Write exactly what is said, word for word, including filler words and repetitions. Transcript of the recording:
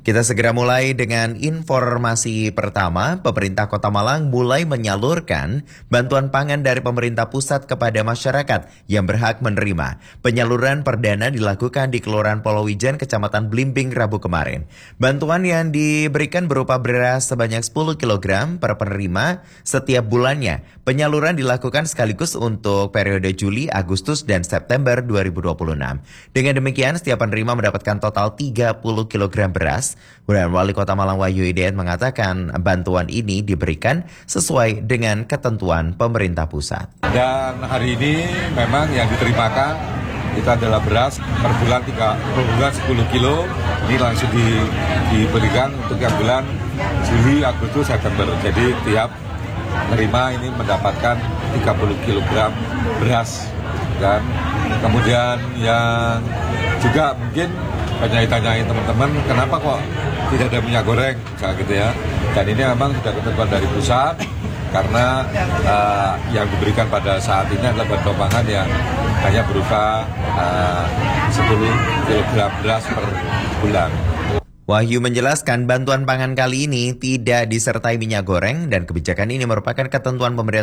Kita segera mulai dengan informasi pertama. Pemerintah Kota Malang mulai menyalurkan bantuan pangan dari pemerintah pusat kepada masyarakat yang berhak menerima. Penyaluran perdana dilakukan di Kelurahan Polowijan, Kecamatan Blimbing, Rabu kemarin. Bantuan yang diberikan berupa beras sebanyak sepuluh kilogram per penerima setiap bulannya. Penyaluran dilakukan sekaligus untuk periode Juli, Agustus, dan September dua ribu dua puluh enam. Dengan demikian, setiap penerima mendapatkan total tiga puluh kilogram beras. Dan Wali Kota Malang Wahyu Hidayat mengatakan bantuan ini diberikan sesuai dengan ketentuan pemerintah pusat. Dan hari ini memang yang diterimakan itu adalah beras per bulan tiga, per bulan sepuluh kilo. Ini langsung di, diberikan untuk yang bulan Juli, Agustus, September. Jadi tiap penerima ini mendapatkan tiga puluh kilogram beras. Dan kemudian yang juga mungkin banyak-banyakin teman-teman, kenapa kok tidak ada minyak goreng, misalnya gitu ya. Dan ini memang sudah ketentuan dari pusat, karena uh, yang diberikan pada saat ini adalah bantuan pangan yang hanya berupa uh, sepuluh kilogram beras per bulan. Wahyu menjelaskan bantuan pangan kali ini tidak disertai minyak goreng dan kebijakan ini merupakan ketentuan pemerintah